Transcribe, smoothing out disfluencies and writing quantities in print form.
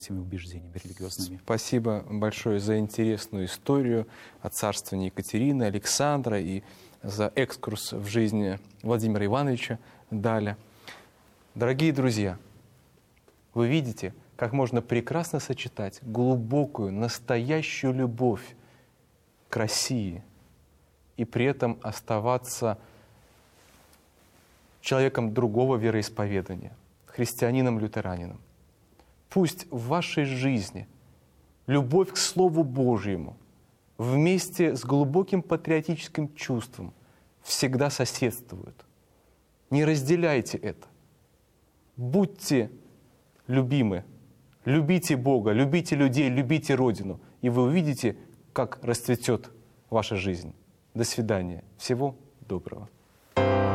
этими убеждениями религиозными. Спасибо большое за интересную историю о царствовании Екатерины, Александра и за экскурс в жизнь Владимира Ивановича дали. Дорогие друзья, вы видите, как можно прекрасно сочетать глубокую, настоящую любовь к России и при этом оставаться человеком другого вероисповедания, христианином-лютеранином. Пусть в вашей жизни любовь к Слову Божьему вместе с глубоким патриотическим чувством всегда соседствуют. Не разделяйте это. Будьте любимы, любите Бога, любите людей, любите Родину, и вы увидите, как расцветет ваша жизнь. До свидания. Всего доброго.